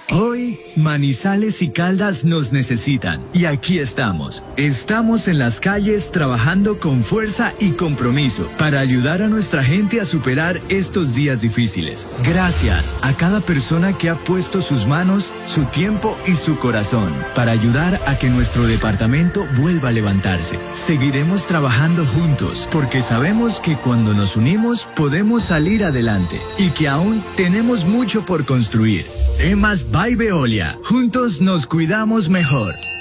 Hoy, Manizales y Caldas nos necesitan. Y aquí estamos. Estamos en las calles trabajando con fuerza y compromiso para ayudar a nuestra gente a superar estos días difíciles. Gracias a cada persona que ha puesto sus manos, su tiempo y su corazón para ayudar a que nuestro departamento vuelva a levantarse. Seguiremos trabajando juntos porque sabemos que cuando nos unimos podemos salir adelante y que aún tenemos mucho por construir. Emas by Veolia. Juntos nos cuidamos mejor.